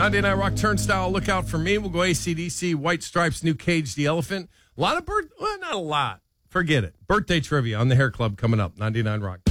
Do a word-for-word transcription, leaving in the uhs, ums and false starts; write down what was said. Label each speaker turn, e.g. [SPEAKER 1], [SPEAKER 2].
[SPEAKER 1] ninety-nine Rock Turnstile, look out for me. We'll go A C D C, White Stripes, New Cage the Elephant. A lot of birth, well, not a lot. Forget it. Birthday trivia on the Hair Club coming up. ninety-nine Rock.